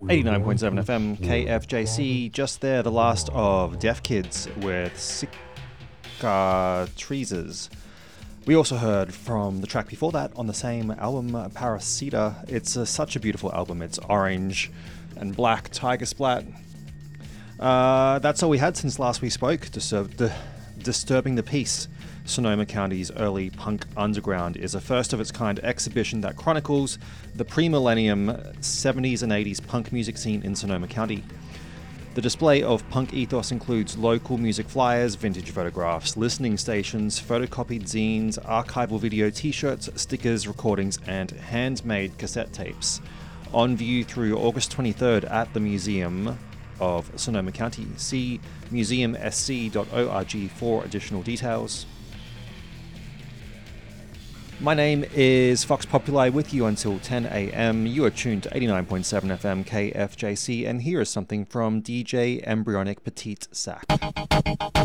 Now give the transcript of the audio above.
89.7 FM, KFJC. Just there, the last of Deaf Kids with Cicatrices. We also heard from the track before that on the same album, Parasita. It's such a beautiful album. It's orange and black, tiger splat. That's all we had since last we spoke. Disturbing the Peace, Sonoma County's early punk underground, is a first-of-its-kind exhibition that chronicles the pre-millennium 70s and 80s punk music scene in Sonoma County. The display of punk ethos includes local music flyers, vintage photographs, listening stations, photocopied zines, archival video t-shirts, stickers, recordings, and handmade cassette tapes. On view through August 23rd at the Museum of Sonoma County. See museumsc.org for additional details. My name is Fox Populi, with you until 10 a.m. You are tuned to 89.7 FM KFJC, and here is something from DJ Embryonic Petite Sac.